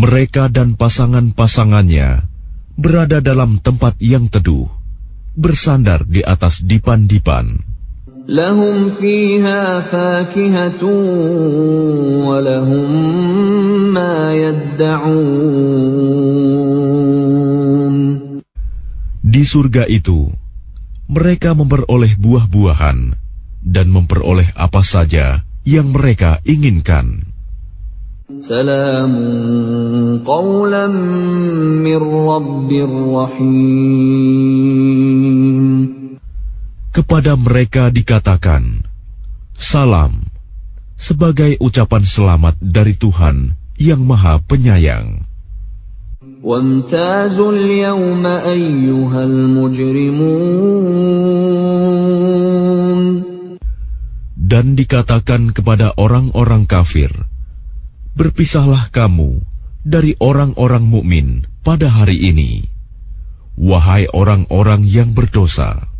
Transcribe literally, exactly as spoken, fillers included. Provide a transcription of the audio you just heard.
Mereka dan pasangan-pasangannya berada dalam tempat yang teduh, bersandar di atas dipan-dipan. Lahum fiha fakihatun wa lahum ma yadda'un. Di surga itu, mereka memperoleh buah-buahan dan memperoleh apa saja yang mereka inginkan. Salamun qawlan min rabbir rahim. Kepada mereka dikatakan, salam, sebagai ucapan selamat dari Tuhan yang Maha Penyayang. Wamtazul yawma ayyuhal mujrimun. Dan dikatakan kepada orang-orang kafir, berpisahlah kamu dari orang-orang mukmin pada hari ini, wahai orang-orang yang berdosa.